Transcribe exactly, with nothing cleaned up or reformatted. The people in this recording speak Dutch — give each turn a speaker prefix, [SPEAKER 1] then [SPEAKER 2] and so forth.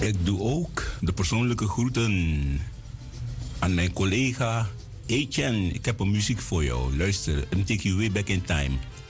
[SPEAKER 1] Ik doe ook de persoonlijke groeten aan mijn collega Etienne. Ik heb een muziek voor jou. Luister, I'm take you way back in time.